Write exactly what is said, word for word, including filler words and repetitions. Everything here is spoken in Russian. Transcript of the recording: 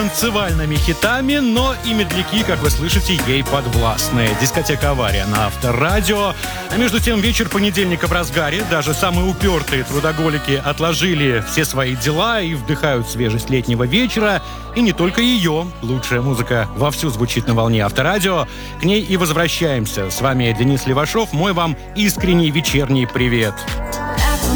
танцевальными хитами, но и медляки, как вы слышите, ей подвластны. Дискотека «Авария» на Авторадио. А между тем вечер понедельника в разгаре. Даже самые упертые трудоголики отложили все свои дела и вдыхают свежесть летнего вечера. И не только ее. Лучшая музыка вовсю звучит на волне Авторадио. К ней и возвращаемся. С вами Денис Левашов. Мой вам искренний вечерний привет.